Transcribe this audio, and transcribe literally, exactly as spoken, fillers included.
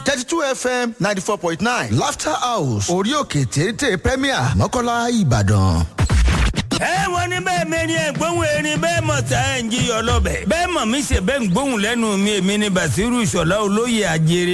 thirty two fm ninety four point nine laughter house orí òkè téńté premier mọ́kànlá ìbàdàn. ẹ wọ́n ní bẹ́ẹ̀ mẹ́rin ẹ̀ gbóhùn erin bẹ́ẹ̀ mọ̀ tá ẹ̀ ń jí ọlọ́bẹ̀ bẹ́ẹ̀ mọ̀ mí ṣe bẹ́ẹ̀ ń gbóhùn lẹ́nu mi èmi ni Bàṣírù Ìṣọ̀lá olóyè àjèrè.